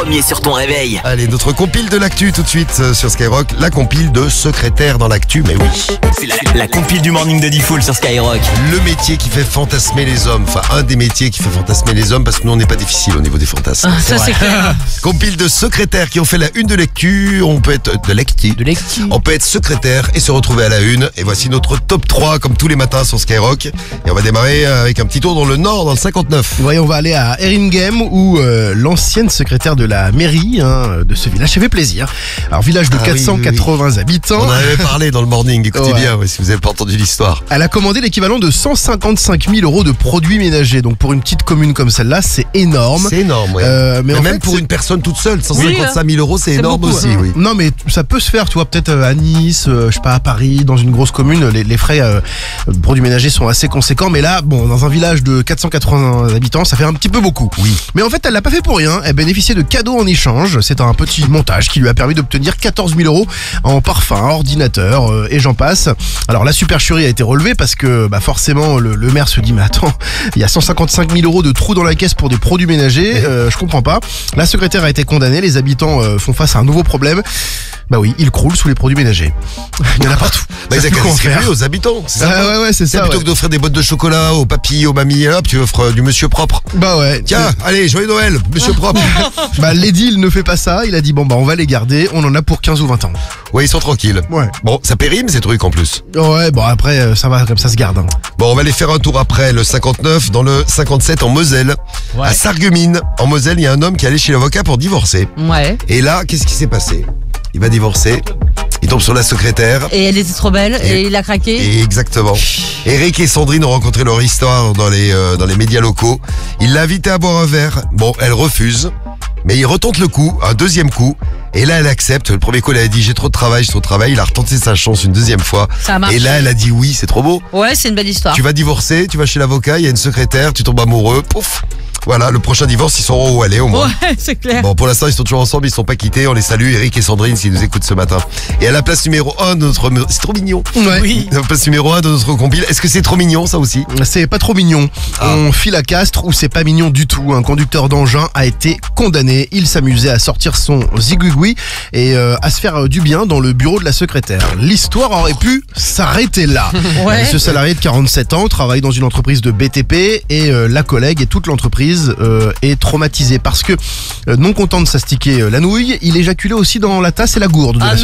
premier sur ton réveil. Allez, notre compile de l'actu tout de suite sur Skyrock. La compile de secrétaire dans l'actu, mais oui. C'est la compile du morning de Diffoul sur Skyrock. Le métier qui fait fantasmer les hommes. Enfin, un des métiers qui fait fantasmer les hommes parce que nous, on n'est pas difficile au niveau des fantasmes. Ça c'est clair. Compile de secrétaires qui ont fait la une de l'actu. On peut être de l'actu. On peut être secrétaire et se retrouver à la une. Et voici notre top 3 comme tous les matins sur Skyrock. Et on va démarrer avec un petit tour dans le nord, dans le 59. Oui, on va aller à Erringhem où l'ancienne secrétaire de la mairie de ce village, ça fait plaisir. Alors village de 480 habitants. On en avait parlé dans le morning, écoutez Ouais. bien si vous n'avez pas entendu l'histoire. Elle a commandé l'équivalent de 155 000 euros de produits ménagers. Donc pour une petite commune comme celle-là, c'est énorme. C'est énorme, ouais. Mais Mais en même fait, pour c'est- une personne toute seule, 155 000 euros, c'est énorme beaucoup, aussi, hein. oui. Non mais ça peut se faire, tu vois, peut-être à Nice, je sais pas, à Paris, dans une grosse commune, les frais de produits ménagers sont assez conséquents, mais là, bon, dans un village de 480 habitants, ça fait un petit peu beaucoup. Oui. Mais en fait, elle l'a pas fait pour rien, elle bénéficiait de cadeaux en échange, c'est un petit montage qui lui a permis d'obtenir 14 000 euros en parfum, ordinateur et j'en passe. Alors la supercherie a été relevée parce que forcément le maire se dit mais attends, il y a 155 000 euros de trous dans la caisse pour des produits ménagers, je comprends pas. La secrétaire a été condamnée, les habitants font face à un nouveau problème. Bah oui, ils croulent sous les produits ménagers. Il y en a partout. Bah, ils Ça ont fait qu'à quoi en distribuer faire. aux habitants, c'est ça. Ouais, c'est ça. Plutôt Ouais. que d'offrir des boîtes de chocolat aux papilles, aux mamies, hop, tu offres du monsieur propre. Bah ouais. Tiens, allez, joyeux Noël, monsieur propre. Bah l'édile ne fait pas ça, il a dit bon on va les garder, on en a pour 15 ou 20 ans. Ouais, ils sont tranquilles. Ouais. Bon, ça périme ces trucs en plus. Ouais, bon après ça va comme ça se garde. Hein. Bon, on va aller faire un tour après le 59 dans le 57 en Moselle. À Sarreguemines, en Moselle, il y a un homme qui est allé chez l'avocat pour divorcer. Ouais. Et là, qu'est-ce qui s'est passé? Il va divorcer, il tombe sur la secrétaire. Et elle était trop belle et il a craqué. Et exactement. Eric et Sandrine ont rencontré leur histoire dans les médias locaux. Il l'a invitée à boire un verre. Bon, elle refuse. Mais il retente le coup, un deuxième coup. Et là, elle accepte. Le premier coup, elle a dit j'ai trop de travail. Il a retenté sa chance une deuxième fois. Ça a marché. Et là, elle a dit oui, c'est trop beau. Ouais, c'est une belle histoire. Tu vas divorcer, tu vas chez l'avocat, il y a une secrétaire, tu tombes amoureux, pouf. Voilà, le prochain divorce, ils sauront où aller au moins. Ouais, c'est clair. Bon, pour l'instant, ils sont toujours ensemble, ils sont pas quittés. On les salue, Eric et Sandrine, s'ils nous écoutent ce matin. Et à la place numéro 1 de notre... C'est trop mignon. Ouais. Oui. La place numéro 1 de notre compile. Est-ce que c'est trop mignon, ça aussi? C'est pas trop mignon. On file à Castres où c'est pas mignon du tout. Un conducteur d'engin a été condamné. Il s'amusait à sortir son zigouigoui et à se faire du bien dans le bureau de la secrétaire. L'histoire aurait pu s'arrêter là. Ouais. Ce salarié de 47 ans travaille dans une entreprise de BTP et la collègue et toute l'entreprise est traumatisée parce que non content de s'astiquer la nouille, il éjaculait aussi dans la tasse et la gourde de la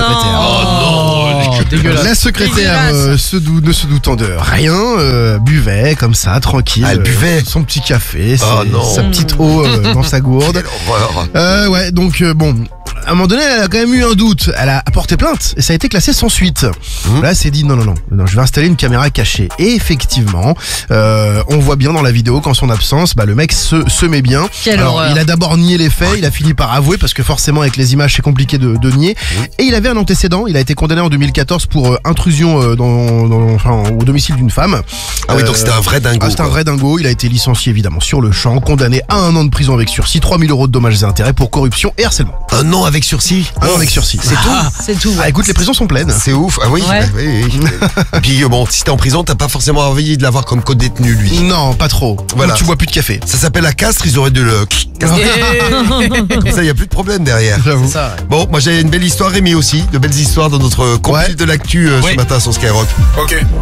secrétaire. Dégueulasse. La secrétaire Dégueulasse. ne se doutant de rien, buvait comme ça, tranquille. Ah, elle buvait. Son petit café, Oh non. sa petite eau dans sa gourde. Quelle horreur. Ouais, donc bon, à un moment donné, elle a quand même eu un doute. Elle a porté plainte et ça a été classé sans suite. Là, elle s'est dit non, je vais installer une caméra cachée. Et effectivement, on voit bien dans la vidéo qu'en son absence, le mec se met bien. Quelle Alors, horreur. il a d'abord nié les faits, il a fini par avouer parce que forcément avec les images c'est compliqué de nier. Et il avait un antécédent, il a été condamné en 2014 pour intrusion au domicile d'une femme. Ah oui, donc c'était un vrai dingo. C'était un quoi. vrai dingo, il a été licencié évidemment sur le champ, condamné à 1 an de prison avec sursis, 3 000 euros de dommages et intérêts pour corruption et harcèlement. Un an avec sursis. 1 an avec sursis. C'est tout. C'est tout. Ah écoute, les prisons sont pleines. C'est ouf. Ah oui. Ouais. Oui. Et puis bon, si t'es en prison, t'as pas forcément envie de l'avoir comme co-détenu, lui. Non, pas trop. Voilà. Tu bois plus de café. Ça s'appelle la castre, ils auraient dû le... Comme ça, il y a plus de problème derrière. J'avoue. Bon, moi j'ai une belle histoire, Rémi aussi, de belles histoires dans notre compil de l'actu ce matin sur Skyrock. Ok.